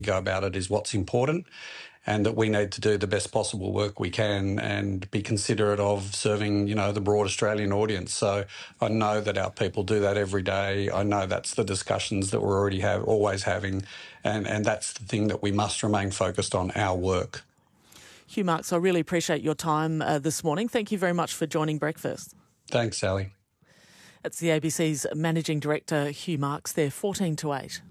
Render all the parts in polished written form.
go about it is what's important, and that we need to do the best possible work we can and be considerate of serving, the broad Australian audience. So I know that our people do that every day. I know that's the discussions that we're always having, and that's the thing that we must remain focused on, our work. Hugh Marks, I really appreciate your time this morning. Thank you very much for joining Breakfast. Thanks, Sally. It's the ABC's Managing Director, Hugh Marks, there, 14 to 8.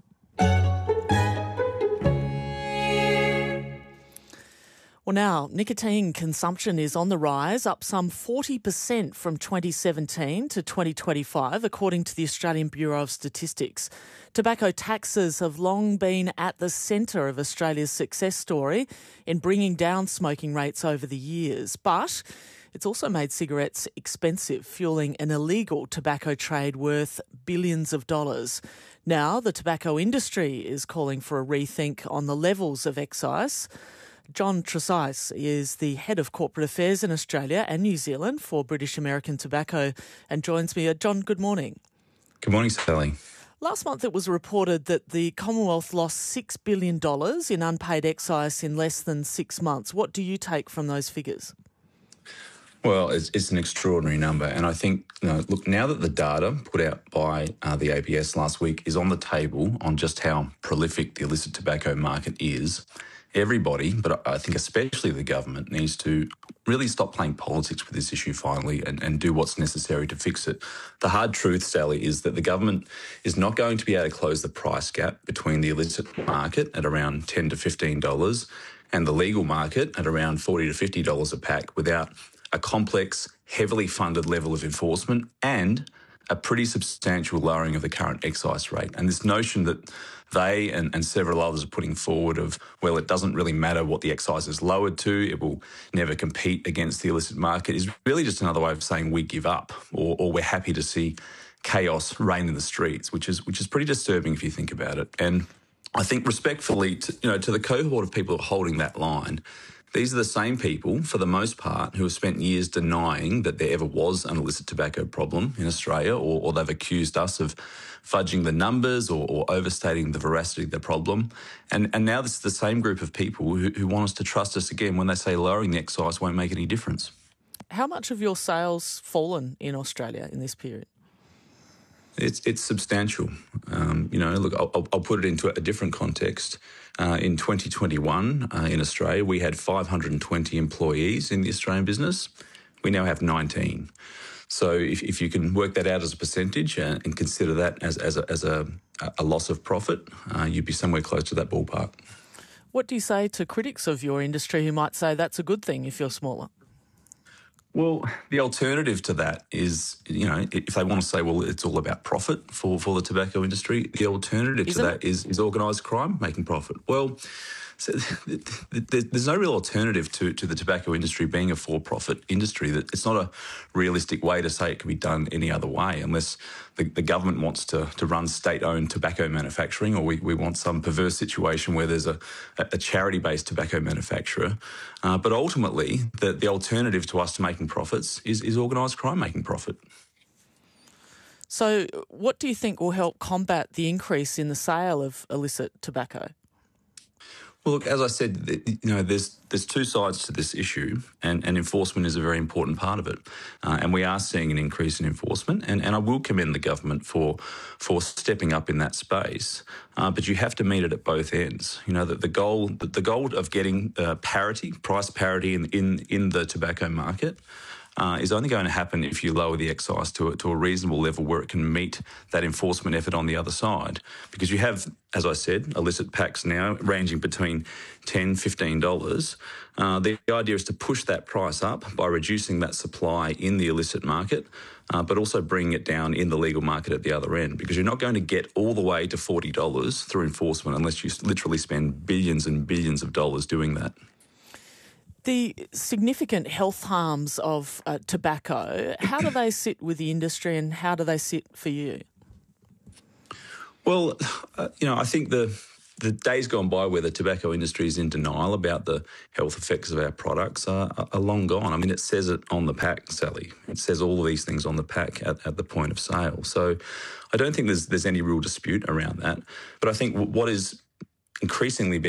Well, now, nicotine consumption is on the rise, up some 40% from 2017 to 2025, according to the Australian Bureau of Statistics. Tobacco taxes have long been at the centre of Australia's success story in bringing down smoking rates over the years. But it's also made cigarettes expensive, fueling an illegal tobacco trade worth billions of dollars. Now, the tobacco industry is calling for a rethink on the levels of excise. John Trezise is the Head of Corporate Affairs in Australia and New Zealand for British American Tobacco and joins me. John, good morning. Good morning, Sally. Last month it was reported that the Commonwealth lost $6 billion in unpaid excise in less than 6 months. What do you take from those figures? Well, it's an extraordinary number. And I think, look, now that the data put out by the ABS last week is on the table on just how prolific the illicit tobacco market is, everybody, but I think especially the government, needs to really stop playing politics with this issue finally and do what's necessary to fix it. The hard truth, Sally, is that the government is not going to be able to close the price gap between the illicit market at around $10 to $15 and the legal market at around $40 to $50 a pack without a complex, heavily funded level of enforcement and a pretty substantial lowering of the current excise rate. And this notion that they and several others are putting forward of, well, it doesn't really matter what the excise is lowered to, it will never compete against the illicit market, is really just another way of saying we give up or we're happy to see chaos reign in the streets, which is pretty disturbing if you think about it. And I think respectfully to the cohort of people holding that line, these are the same people, for the most part, who have spent years denying that there ever was an illicit tobacco problem in Australia, or they've accused us of fudging the numbers or overstating the veracity of the problem. And now this is the same group of people who want us to trust us again when they say lowering the excise won't make any difference. How much have your sales fallen in Australia in this period? It's substantial. Look, I'll put it into a different context. In 2021, in Australia, we had 520 employees in the Australian business. We now have 19. So if you can work that out as a percentage and consider that as a loss of profit, you'd be somewhere close to that ballpark. What do you say to critics of your industry who might say that's a good thing if you're smaller? Well, the alternative to that is, if they want to say, well, it's all about profit for the tobacco industry, the alternative to that is organised crime making profit. Well, so there's no real alternative to the tobacco industry being a for-profit industry. That it's not a realistic way to say it can be done any other way unless the government wants to run state-owned tobacco manufacturing, or we want some perverse situation where there's a charity-based tobacco manufacturer. But ultimately, the alternative to us to making profits is organised crime making profit. So what do you think will help combat the increase in the sale of illicit tobacco? Well, look, as I said, there's two sides to this issue, and enforcement is a very important part of it. And we are seeing an increase in enforcement, and I will commend the government for stepping up in that space. But you have to meet it at both ends. The goal of getting price parity in the tobacco market is only going to happen if you lower the excise to a reasonable level where it can meet that enforcement effort on the other side. Because you have, as I said, illicit packs now ranging between $10, $15. The idea is to push that price up by reducing that supply in the illicit market, but also bringing it down in the legal market at the other end, because you're not going to get all the way to $40 through enforcement unless you literally spend billions and billions of dollars doing that. The significant health harms of tobacco, how do they sit with the industry and how do they sit for you? Well, I think the days gone by where the tobacco industry is in denial about the health effects of our products are long gone. I mean, it says it on the pack, Sally. It says all of these things on the pack at the point of sale. So I don't think there's any real dispute around that. But I think what is increasingly